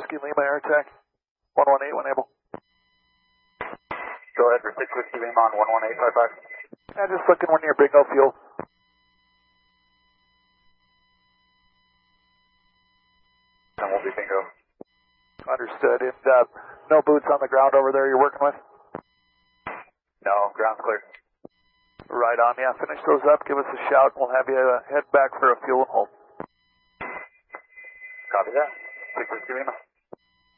Whiskey Lima Air Attack. 118 when able. Go ahead for 6 Whiskey Lima on 11855. Yeah, just looking when you're bingo fuel. And we'll be bingo. Understood. And no boots on the ground over there you're working with? No, ground's clear. Right on, yeah. Finish those up, give us a shout, and we'll have you head back for a fuel and hold. Copy that. 6 Whiskey Lima.